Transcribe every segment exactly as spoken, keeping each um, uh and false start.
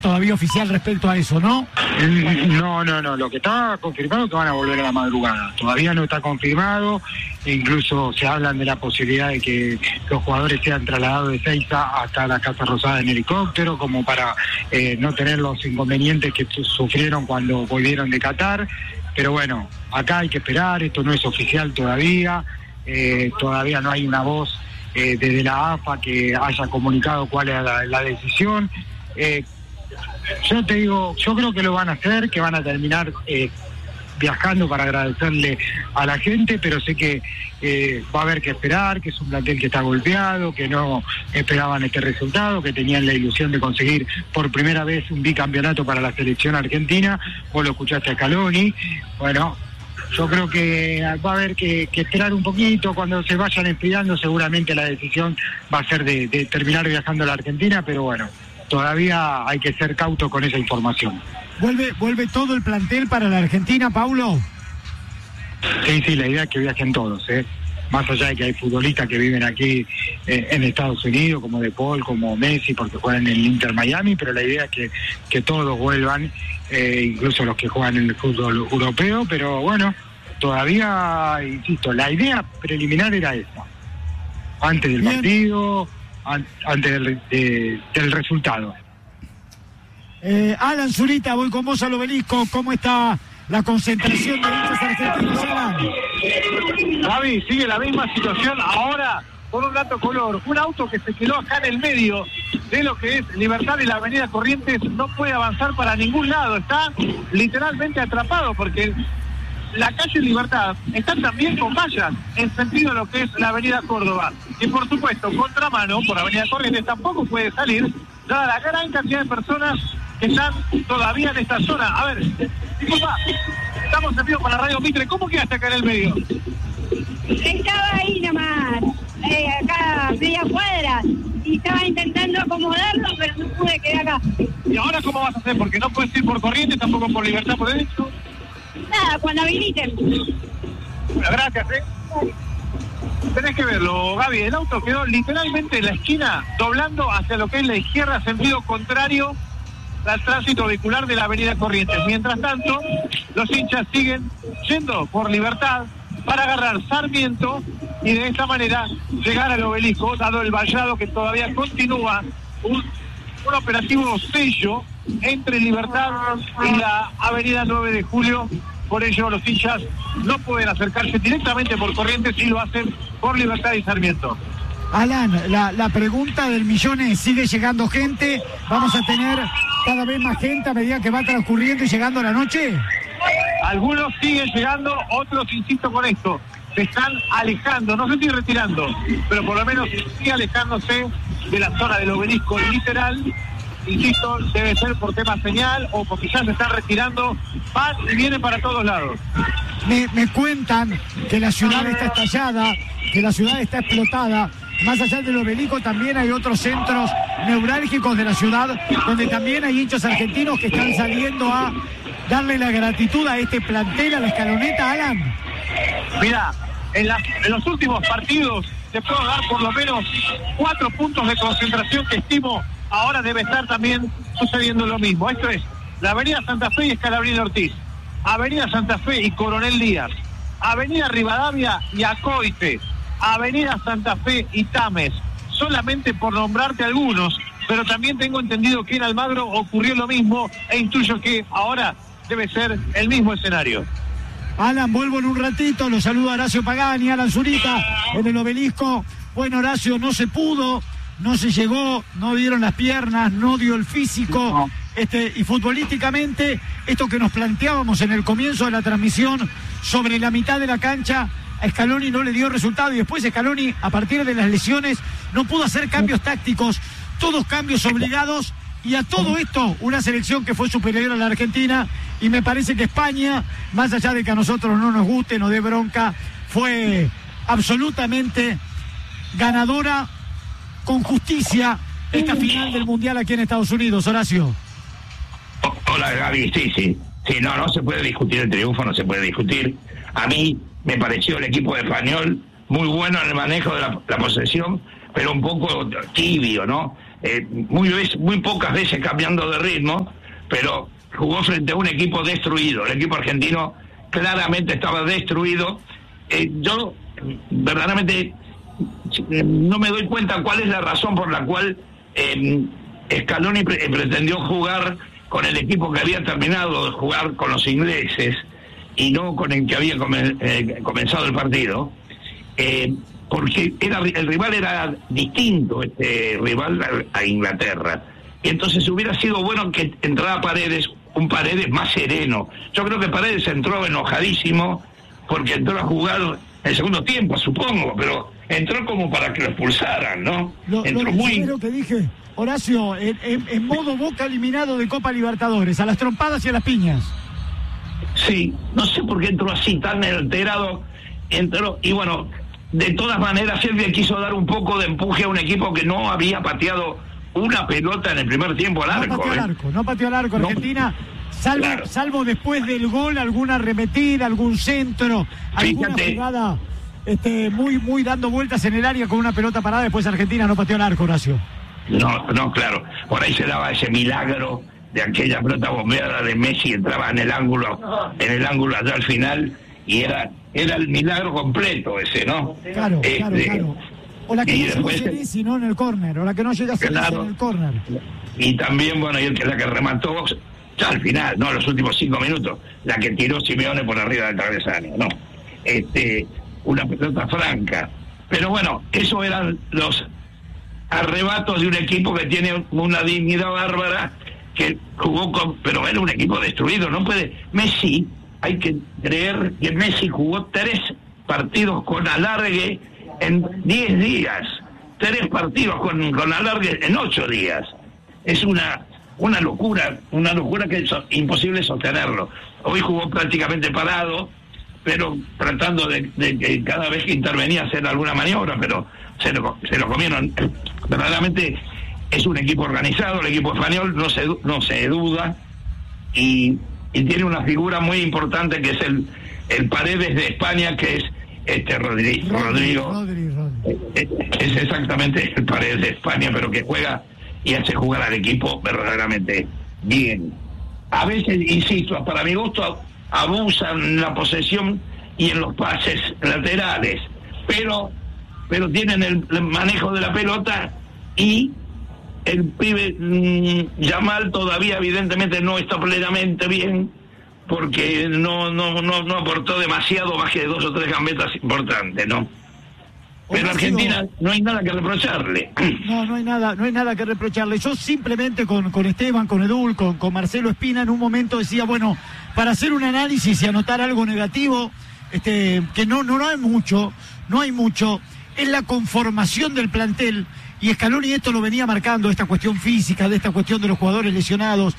todavía oficial respecto a eso, ¿no? No, no, no. Lo que está confirmado es que van a volver a la madrugada. Todavía no está confirmado. Incluso se hablan de la posibilidad de que los jugadores sean trasladados de Ezeiza hasta la Casa Rosada en helicóptero, como para eh, no tener los inconvenientes que sufrieron cuando volvieron de Qatar. Pero bueno, acá hay que esperar. Esto no es oficial todavía. Eh, todavía no hay una voz eh, desde la A F A que haya comunicado cuál es la, la decisión. Eh, Yo te digo, yo creo que lo van a hacer, que van a terminar eh, viajando para agradecerle a la gente, pero sé que eh, va a haber que esperar, que es un plantel que está golpeado, que no esperaban este resultado, que tenían la ilusión de conseguir por primera vez un bicampeonato para la selección argentina. Vos lo escuchaste a Scaloni. Bueno, yo creo que va a haber que, que esperar un poquito. Cuando se vayan enfriando, seguramente la decisión va a ser de, de terminar viajando a la Argentina, pero bueno, todavía hay que ser cauto con esa información. ¿Vuelve vuelve todo el plantel para la Argentina, Paulo? Sí, sí, la idea es que viajen todos, ¿eh? Más allá de que hay futbolistas que viven aquí eh, en Estados Unidos, como De Paul, como Messi, porque juegan en el Inter Miami, pero la idea es que, que todos vuelvan, eh, incluso los que juegan en el fútbol europeo, pero bueno, todavía, insisto, la idea preliminar era esa. Antes del Bien. partido, an- antes del, de, del resultado. Eh, Alan Zurita, voy con vos al Obelisco. ¿Cómo está la concentración de hinchas argentinos, Alan? Javi, sigue la misma situación ahora por un dato color. Un auto que se quedó acá en el medio de lo que es Libertad y la avenida Corrientes no puede avanzar para ningún lado. Está literalmente atrapado porque la calle Libertad está también con vallas en sentido de lo que es la avenida Córdoba. Y por supuesto, contramano por avenida Corrientes tampoco puede salir, dada la gran cantidad de personas que están todavía en esta zona. A ver, disculpa, estamos en vivo para Radio Mitre. ¿Cómo quedaste acá en el medio? Estaba ahí nomás, eh, acá media cuadra, y estaba intentando acomodarlo, pero no pude quedar acá. ¿Y ahora cómo vas a hacer? Porque no puedes ir por Corrientes, tampoco por Libertad, por derecho. Nada, cuando habiliten. Bueno, gracias, ¿eh? Tenés que verlo, Gaby. El auto quedó literalmente en la esquina, doblando hacia lo que es la izquierda, sentido contrario al tránsito vehicular de la avenida Corrientes. Mientras tanto, los hinchas siguen yendo por Libertad para agarrar Sarmiento y de esta manera llegar al Obelisco, dado el vallado que todavía continúa, un, un operativo sello entre Libertad y la avenida nueve de julio. Por ello los hinchas no pueden acercarse directamente por Corrientes y lo hacen por Libertad y Sarmiento. Alan, la, la pregunta del millón es, ¿sigue llegando gente? ¿Vamos a tener cada vez más gente a medida que va transcurriendo y llegando la noche? Algunos siguen llegando, otros, insisto con esto, se están alejando, no se están retirando, pero por lo menos sigue alejándose de la zona del Obelisco literal. Insisto, debe ser por tema señal o porque ya se están retirando, van y vienen para todos lados. Me, me cuentan que la ciudad está estallada, que la ciudad está explotada. Más allá del Obelisco también hay otros centros neurálgicos de la ciudad donde también hay hinchas argentinos que están saliendo a darle la gratitud a este plantel, a la escaloneta, Alan. Mira, en, la, en los últimos partidos te puedo dar por lo menos cuatro puntos de concentración que estimo ahora debe estar también sucediendo lo mismo. Esto es la avenida Santa Fe y Escalabrini Ortiz, avenida Santa Fe y Coronel Díaz, avenida Rivadavia y Acoite, avenida Santa Fe y Tames, solamente por nombrarte algunos, pero también tengo entendido que en Almagro ocurrió lo mismo e intuyo que ahora debe ser el mismo escenario. Alan, vuelvo en un ratito, lo saluda Horacio Pagani, Alan Zurita en el Obelisco. Bueno, Horacio, no se pudo, no se llegó, no dieron las piernas, no dio el físico, este, y futbolísticamente, esto que nos planteábamos en el comienzo de la transmisión, sobre la mitad de la cancha, a Scaloni no le dio resultado, y después Scaloni, a partir de las lesiones, no pudo hacer cambios tácticos, todos cambios obligados, y a todo esto, una selección que fue superior a la Argentina, y me parece que España, más allá de que a nosotros no nos guste, nos dé bronca, fue absolutamente ganadora, con justicia, esta final del Mundial aquí en Estados Unidos. Horacio. Hola, Gaby, sí, sí. Sí, no, no se puede discutir el triunfo, no se puede discutir. A mí me pareció el equipo español muy bueno en el manejo de la, la posesión, pero un poco tibio, ¿no? Eh, muy, vez, muy pocas veces cambiando de ritmo, pero jugó frente a un equipo destruido. El equipo argentino claramente estaba destruido. Eh, yo verdaderamente no me doy cuenta cuál es la razón por la cual eh, Scaloni pre- pretendió jugar con el equipo que había terminado de jugar con los ingleses y no con el que había come- eh, comenzado el partido, eh, porque era, el rival era distinto, este rival a, a Inglaterra. Y entonces hubiera sido bueno que entrara Paredes, un Paredes más sereno. Yo creo que Paredes entró enojadísimo porque entró a jugar el segundo tiempo, supongo, pero entró como para que lo expulsaran, ¿no? Lo, entró lo, muy... lo que dije, Horacio, en, en, en modo Boca eliminado de Copa Libertadores, a las trompadas y a las piñas. Sí, no sé por qué entró así, tan alterado, entró, y bueno, de todas maneras él le quiso dar un poco de empuje a un equipo que no había pateado una pelota en el primer tiempo al arco. No pateó al arco, ¿eh? no pateó al arco. No. Argentina, salvo, Claro. salvo después del gol, alguna arremetida, algún centro, alguna Fíjate. jugada este, muy, muy dando vueltas en el área con una pelota parada, después Argentina no pateó al arco, Horacio. No, no, claro, por ahí se daba ese milagro de aquella pelota bombeada de Messi, entraba en el ángulo, en el ángulo allá al final, y era, era el milagro completo ese, ¿no? Claro, Este, claro, claro. O la que y no llegó después- Senesi, ¿no? En el córner, o la que no llega Senesi Claro. en el córner. Y también, bueno, y el que la que remató ya al final, no, los últimos cinco minutos, la que tiró Simeone por arriba del travesaño, no. Este, una pelota franca. Pero bueno, esos eran los arrebatos de un equipo que tiene una dignidad bárbara, que jugó con, pero era un equipo destruido, no puede. Messi, hay que creer que Messi jugó tres partidos con alargue en diez días, tres partidos con, con alargue en ocho días. Es una una locura, una locura que es imposible sostenerlo. Hoy jugó prácticamente parado, pero tratando de, de que cada vez que intervenía hacer alguna maniobra, pero se lo, se lo comieron. Verdaderamente es un equipo organizado, el equipo español no se no se duda, y, y tiene una figura muy importante que es el, el Paredes de España, que es este Rodri, Rodrigo. Rodri, Rodri. Es, es exactamente el Paredes de España, pero que juega y hace jugar al equipo verdaderamente bien. A veces, insisto, para mi gusto abusan en la posesión y en los pases laterales, pero pero tienen el, el manejo de la pelota, y el pibe mmm, Yamal todavía evidentemente no está plenamente bien, porque no no no no aportó demasiado, más que dos o tres gambetas importantes, ¿no? Pero a Argentina no hay nada que reprocharle. No, no hay nada, no hay nada que reprocharle. Yo simplemente con, con Esteban, con Edul, con, con Marcelo Espina, en un momento decía, bueno, para hacer un análisis y anotar algo negativo, este, que no, no, no hay mucho, no hay mucho, es la conformación del plantel, y Scaloni esto lo venía marcando, esta cuestión física, de esta cuestión de los jugadores lesionados.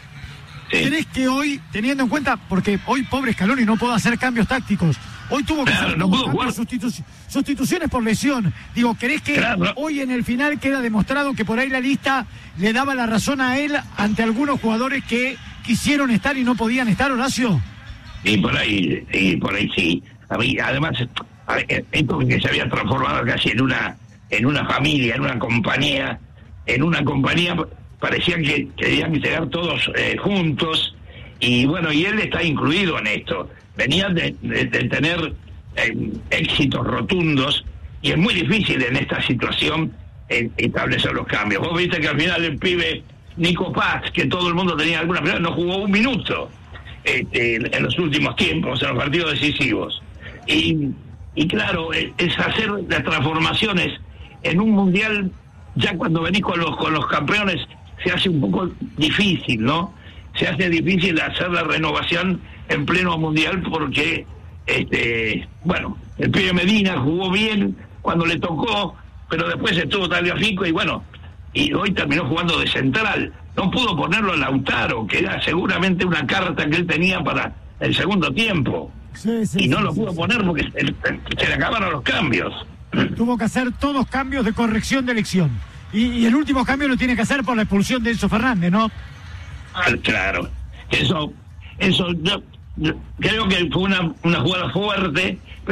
Sí. ¿Crees que hoy, teniendo en cuenta, porque hoy pobre Scaloni no puede hacer cambios tácticos, hoy tuvo que Claro, hacer no tuvo pudo cambios, jugar. sustitu- sustituciones por lesión? Digo, ¿crees que Claro. hoy en el final queda demostrado que por ahí la lista le daba la razón a él ante algunos jugadores que quisieron estar y no podían estar, Horacio? Y por ahí, y por ahí sí. A mí, además, a ver, esto que se había transformado casi en una en una familia, en una compañía, en una compañía, parecía que querían llegar todos eh, juntos, y bueno, y él está incluido en esto. Venía de, de, de tener eh, éxitos rotundos, y es muy difícil en esta situación eh, establecer los cambios. Vos viste que al final el pibe Nico Paz, que todo el mundo tenía alguna pelota, no jugó un minuto este, en los últimos tiempos, en los partidos decisivos. Y, y claro, es, es hacer las transformaciones en un mundial, ya cuando venís con los con los campeones, se hace un poco difícil, ¿no? Se hace difícil hacer la renovación en pleno mundial, porque, este bueno, el pibe Medina jugó bien cuando le tocó, pero después estuvo Tagliafico, y bueno, y hoy terminó jugando de central. No pudo ponerlo a Lautaro, que era seguramente una carta que él tenía para el segundo tiempo. Sí, sí, Y no sí, lo sí, pudo sí. poner porque se, se le acabaron los cambios. Tuvo que hacer todos cambios de corrección de elección. Y, y el último cambio lo tiene que hacer por la expulsión de Enzo Fernández, ¿no? Ah, claro. Eso, eso yo, yo creo que fue una, una jugada fuerte, pero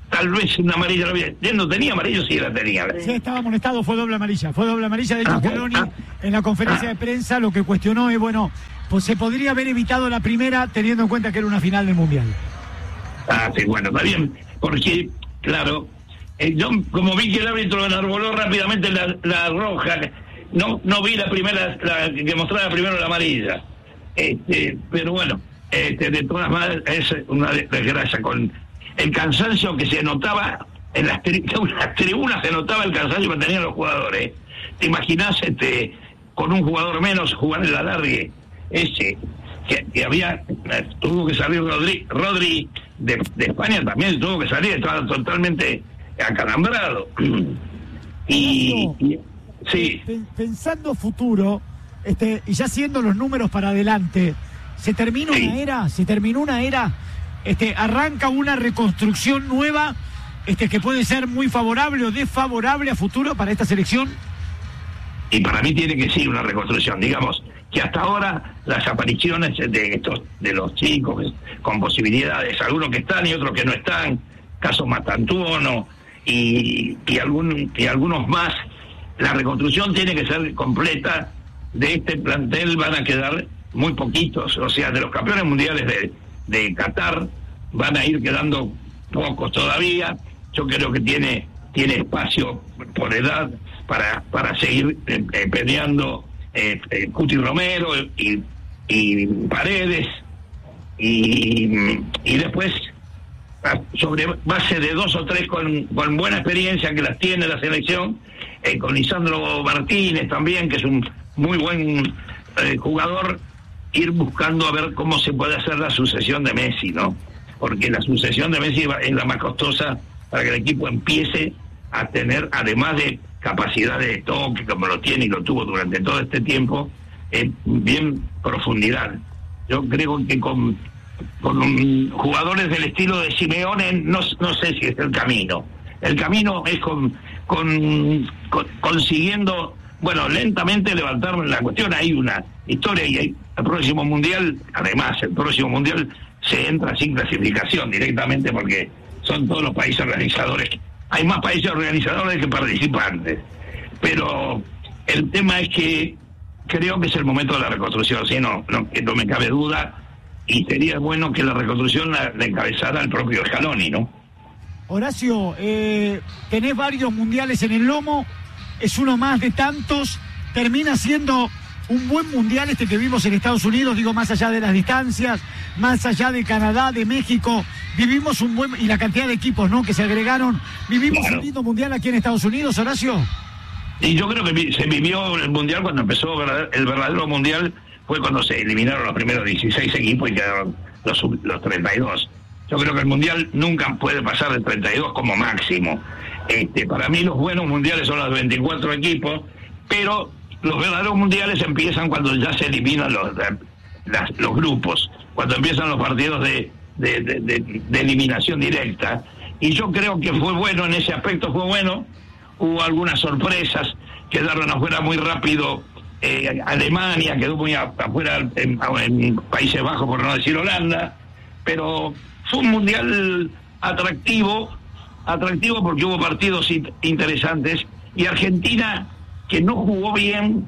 tal vez una amarilla lo había. Él no tenía amarillo, sí la tenía. Sí, estaba molestado, fue doble amarilla. Fue doble amarilla. De hecho, Ah, Scaloni ah, en la conferencia ah. de prensa lo que cuestionó es, bueno, pues se podría haber evitado la primera teniendo en cuenta que era una final del Mundial. Ah, sí, bueno, está bien. Porque, claro, eh, yo como vi que el árbitro enarboló rápidamente la, la roja, no no vi la primera, la que mostraba primero la amarilla. Este, pero bueno, este, de todas maneras es una desgracia con el cansancio que se notaba en las, tri en las tribunas, se notaba el cansancio que tenían los jugadores. ¿Te imaginás este, con un jugador menos jugar en la alargue? Ese, que, que había, tuvo que salir Rodri, Rodri de, de España también, tuvo que salir, estaba totalmente acalambrado. Y, y sí. Pensando futuro, este, y ya haciendo los números para adelante, ¿se termina sí. una era? ¿Se terminó una era? Este, ¿arranca una reconstrucción nueva este, que puede ser muy favorable o desfavorable a futuro para esta selección? Y para mí tiene que ser una reconstrucción, digamos, que hasta ahora las apariciones de estos de los chicos con posibilidades, algunos que están y otros que no están, caso Matantuono y, y, algún, y algunos más, la reconstrucción tiene que ser completa. De este plantel van a quedar muy poquitos, o sea, de los campeones mundiales de, de Qatar van a ir quedando pocos todavía. Yo creo que tiene tiene espacio por edad para para seguir eh, eh, peleando eh, eh, Cuti Romero y, y Paredes y, y después sobre base de dos o tres con, con buena experiencia que las tiene la selección, eh, con Lisandro Martínez también, que es un muy buen eh, jugador, ir buscando a ver cómo se puede hacer la sucesión de Messi, ¿no? Porque la sucesión de Messi es la más costosa para que el equipo empiece a tener, además de capacidad de toque, como lo tiene y lo tuvo durante todo este tiempo, eh, bien profundidad. Yo creo que con, con um, jugadores del estilo de Simeone no, no sé si es el camino. El camino es con, con, con consiguiendo, bueno, lentamente levantar la cuestión. Hay una historia y hay, el próximo mundial, además el próximo mundial se entra sin clasificación directamente porque son todos los países organizadores. Hay más países organizadores que participantes, pero el tema es que creo que es el momento de la reconstrucción, si no, no, que no me cabe duda, y sería bueno que la reconstrucción la, la encabezara el propio Scaloni, ¿no? Horacio, eh, tenés varios mundiales en el lomo, es uno más de tantos, termina siendo un buen mundial este que vimos en Estados Unidos, digo, más allá de las distancias, más allá de Canadá, de México, vivimos un buen, y la cantidad de equipos, ¿no?, que se agregaron, vivimos claro. un lindo mundial aquí en Estados Unidos, Horacio. Y yo creo que se vivió el mundial cuando empezó el verdadero mundial, fue cuando se eliminaron los primeros dieciséis equipos y quedaron los, los treinta y dos. Yo creo que el mundial nunca puede pasar de treinta y dos como máximo. Este, para mí los buenos mundiales son los veinticuatro equipos, pero los verdaderos mundiales empiezan cuando ya se eliminan los, las, los grupos, cuando empiezan los partidos de, de, de, de, de eliminación directa. Y yo creo que fue bueno, en ese aspecto fue bueno. Hubo algunas sorpresas, quedaron afuera muy rápido. Eh, Alemania quedó muy afuera en, en Países Bajos, por no decir Holanda, pero fue un mundial atractivo, atractivo porque hubo partidos interesantes, y Argentina, que no jugó bien,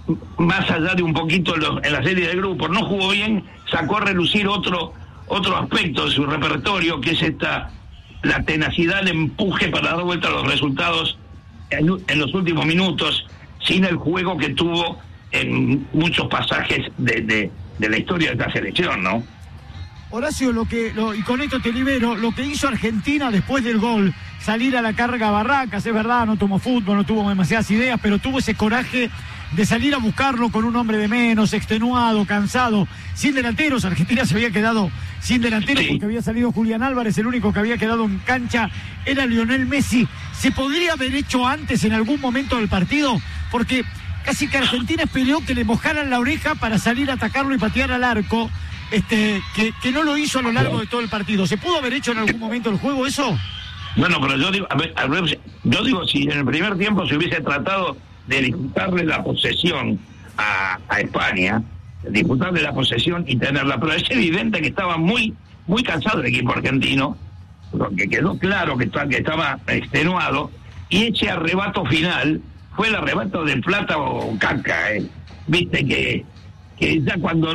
más allá de un poquito en, lo, en la serie de grupos, no jugó bien, sacó a relucir otro otro aspecto de su repertorio, que es esta la tenacidad, el empuje para dar vuelta a los resultados en, en los últimos minutos, sin el juego que tuvo en muchos pasajes de, de, de la historia de esta selección, ¿no? Horacio, lo que lo, y con esto te libero, lo que hizo Argentina después del gol, salir a la carga a Barracas, es verdad, no tomó fútbol, no tuvo demasiadas ideas, pero tuvo ese coraje de salir a buscarlo con un hombre de menos, extenuado, cansado, sin delanteros. Argentina se había quedado sin delanteros sí. porque había salido Julián Álvarez, el único que había quedado en cancha era Lionel Messi. ¿Se podría haber hecho antes en algún momento del partido? Porque casi que Argentina esperó que le mojaran la oreja para salir a atacarlo y patear al arco, este que, que no lo hizo a lo largo de todo el partido. ¿Se pudo haber hecho en algún momento el juego eso? Bueno, pero yo digo, a ver, a ver, yo digo, si en el primer tiempo se hubiese tratado de disputarle la posesión a, a España, disputarle la posesión y tenerla, pero es evidente que estaba muy muy cansado el equipo argentino, porque quedó claro que, está, que estaba extenuado, y ese arrebato final fue el arrebato de plata o caca, ¿eh? Viste que, que ya cuando